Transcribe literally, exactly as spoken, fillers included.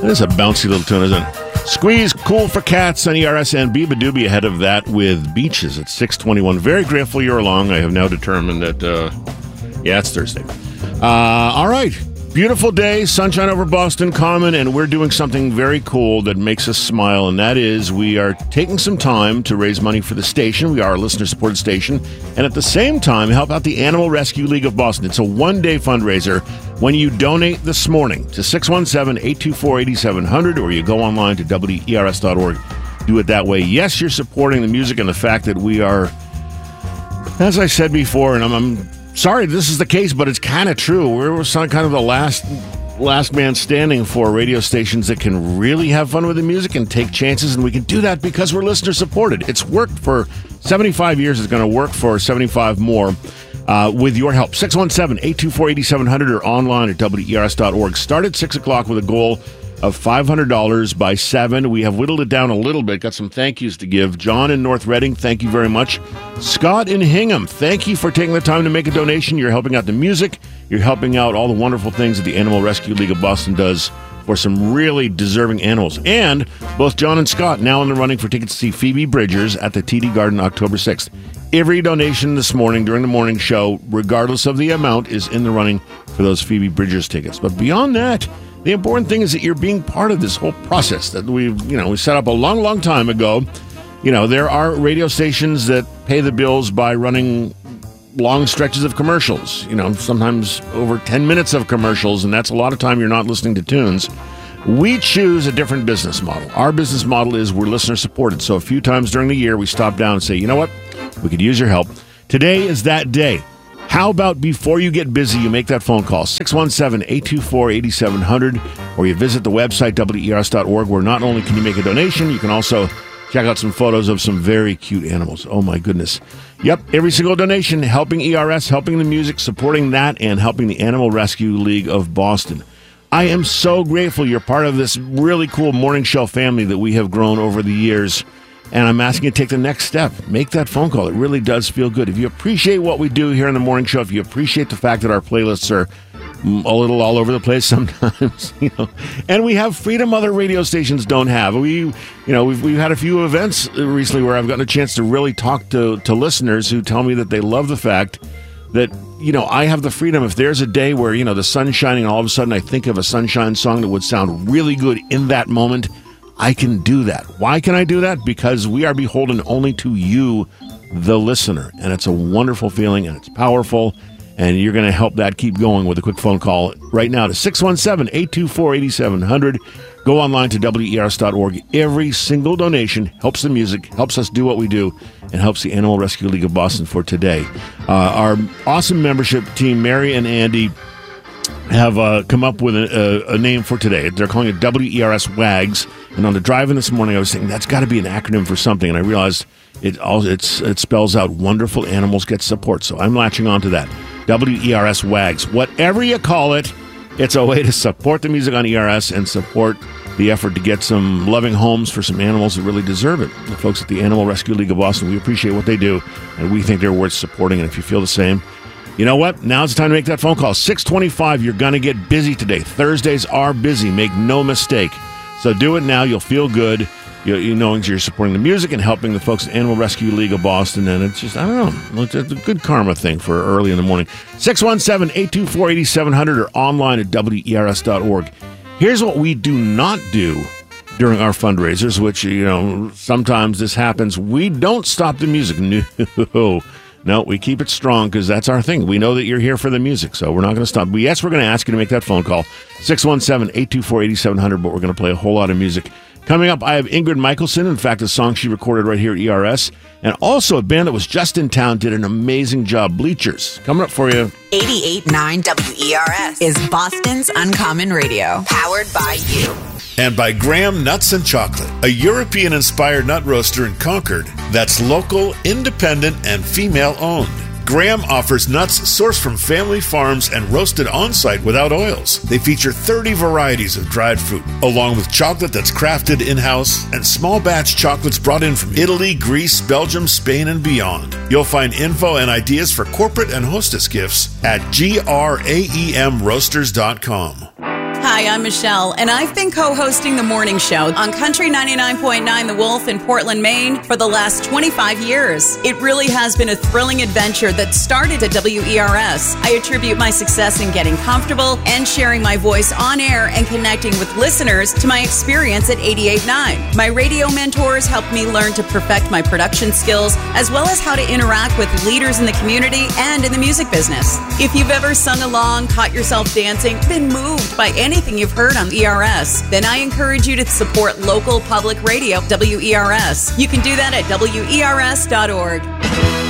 That is a bouncy little tune, isn't it? Squeeze, Cool for Cats on E R S, and Biba Doobie ahead of that with Beaches at six twenty-one. Very grateful you're along. I have now determined that, uh, yeah, it's Thursday. Uh, all right. Beautiful day, sunshine over Boston Common, and we're doing something very cool that makes us smile, and that is we are taking some time to raise money for the station. We are a listener-supported station, and at the same time, help out the Animal Rescue League of Boston. It's a one-day fundraiser when you donate this morning to six one seven, eight two four, eight seven zero zero, or you go online to W E R S dot org. Do it that way. Yes, you're supporting the music and the fact that we are, as I said before, and I'm... I'm sorry, this is the case, but it's kind of true. We're some kind of the last last man standing for radio stations that can really have fun with the music and take chances, and we can do that because we're listener supported. It's worked for seventy-five years. It's going to work for seventy-five more uh, with your help. six one seven, eight two four, eight seven zero zero or online at W E R S dot org. Start at six o'clock with a goal of five hundred dollars by seven. We have whittled it down a little bit. Got some thank yous to give. John in North Reading, thank you very much. Scott in Hingham, thank you for taking the time to make a donation. You're helping out the music. You're helping out all the wonderful things that the Animal Rescue League of Boston does for some really deserving animals. And both John and Scott now in the running for tickets to see Phoebe Bridgers at the T D Garden October sixth. Every donation this morning during the morning show, regardless of the amount, is in the running for those Phoebe Bridgers tickets. But beyond that, the important thing is that you're being part of this whole process that we, you know, we set up a long, long time ago. You know, there are radio stations that pay the bills by running long stretches of commercials, you know, sometimes over ten minutes of commercials, and that's a lot of time you're not listening to tunes. We choose a different business model. Our business model is we're listener supported. So a few times during the year, we stop down and say, you know what, we could use your help. Today is that day. How about before you get busy, you make that phone call, six one seven, eight two four, eight seven zero zero, or you visit the website, W E R S dot org, where not only can you make a donation, you can also check out some photos of some very cute animals. Oh, my goodness. Yep, every single donation, helping E R S, helping the music, supporting that, and helping the Animal Rescue League of Boston. I am so grateful you're part of this really cool morning show family that we have grown over the years. And I'm asking you to take the next step. Make that phone call. It really does feel good. If you appreciate what we do here in the morning show, if you appreciate the fact that our playlists are a little all over the place sometimes, you know, and we have freedom other radio stations don't have. We, you know, we've we've had a few events recently where I've gotten a chance to really talk to, to listeners who tell me that they love the fact that, you know, I have the freedom. If there's a day where, you know, the sun's shining and all of a sudden I think of a sunshine song that would sound really good in that moment, I can do that. Why can I do that? Because we are beholden only to you, the listener. And it's a wonderful feeling, and it's powerful. And you're going to help that keep going with a quick phone call right now to six one seven, eight two four, eight seven zero zero. Go online to W E R S dot org. Every single donation helps the music, helps us do what we do, and helps the Animal Rescue League of Boston for today. Uh, our awesome membership team, Mary and Andy, have uh, come up with a, a, a name for today. They're calling it W E R S WAGS. And on the drive-in this morning, I was thinking that's got to be an acronym for something, and I realized it all it's it spells out Wonderful Animals Get Support. So I'm latching on to that. W E R S WAGS. Whatever you call it, it's a way to support the music on E R S and support the effort to get some loving homes for some animals that really deserve it. The folks at the Animal Rescue League of Boston, we appreciate what they do, and we think they're worth supporting. And if you feel the same, you know what? Now's the time to make that phone call. six twenty-five, you're going to get busy today. Thursdays are busy. Make no mistake. So do it now. You'll feel good. You, you knowing you're supporting the music and helping the folks at Animal Rescue League of Boston. And it's just, I don't know, it's a good karma thing for early in the morning. six one seven, eight two four, eight seven zero zero or online at W E R S dot org. Here's what we do not do during our fundraisers, which, you know, sometimes this happens. We don't stop the music. No. No, we keep it strong because that's our thing. We know that you're here for the music, so we're not going to stop. But yes, we're going to ask you to make that phone call, six one seven, eight two four, eight seven zero zero, but we're going to play a whole lot of music. Coming up, I have Ingrid Michaelson, in fact, a song she recorded right here at E R S, and also a band that was just in town did an amazing job, Bleachers. Coming up for you. eighty-eight point nine W E R S is Boston's Uncommon Radio, powered by you. And by Graham Nuts and Chocolate, a European-inspired nut roaster in Concord that's local, independent, and female-owned. Graham offers nuts sourced from family farms and roasted on-site without oils. They feature thirty varieties of dried fruit, along with chocolate that's crafted in-house and small batch chocolates brought in from Italy, Greece, Belgium, Spain, and beyond. You'll find info and ideas for corporate and hostess gifts at graem roasters dot com. Hi, I'm Michelle, and I've been co-hosting the morning show on Country ninety-nine point nine The Wolf in Portland, Maine for the last twenty-five years. It really has been a thrilling adventure that started at W E R S. I attribute my success in getting comfortable and sharing my voice on air and connecting with listeners to my experience at eighty-eight point nine. My radio mentors helped me learn to perfect my production skills, as well as how to interact with leaders in the community and in the music business. If you've ever sung along, caught yourself dancing, been moved by anything you've heard on E R S, then I encourage you to support local public radio, W E R S. You can do that at W E R S dot org.